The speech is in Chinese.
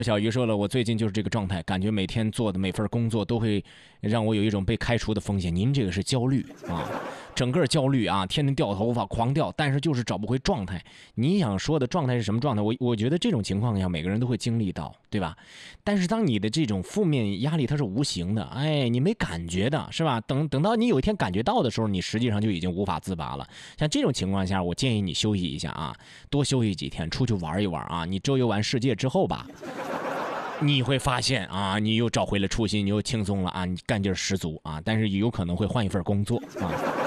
小鱼说了，我最近就是这个状态，感觉每天做的每份工作都会让我有一种被开除的风险。您这个是焦虑啊，整个焦虑啊，天天掉头发，狂掉，但是就是找不回状态。你想说的状态是什么状态？我觉得这种情况下每个人都会经历到，对吧？但是当你的这种负面压力它是无形的，哎，你没感觉的是吧？等到你有一天感觉到的时候，你实际上就已经无法自拔了。像这种情况下，我建议你休息一下啊，多休息几天，出去玩一玩啊。你周游完世界之后吧。你会发现啊，你又找回了初心，你又轻松了啊，你干劲十足啊，但是有可能会换一份工作啊。